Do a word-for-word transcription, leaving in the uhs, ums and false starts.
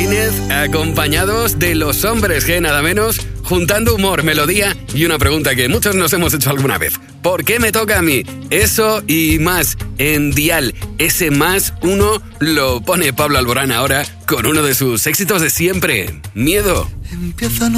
Martínez, acompañados de Los Hombres G, nada menos, juntando humor, melodía y una pregunta que muchos nos hemos hecho alguna vez. ¿Por qué me toca a mí? Eso y más en Dial. Ese más uno lo pone Pablo Alborán ahora con uno de sus éxitos de siempre, Miedo. Empieza